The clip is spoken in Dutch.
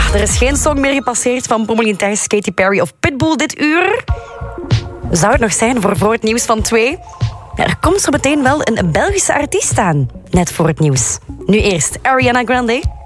er is geen song meer gepasseerd van prominentes Katy Perry of Pitbull dit uur. Zou het nog zijn voor het nieuws van 2? Ja, er komt zo meteen wel een Belgische artiest aan, net voor het nieuws. Nu eerst Ariana Grande.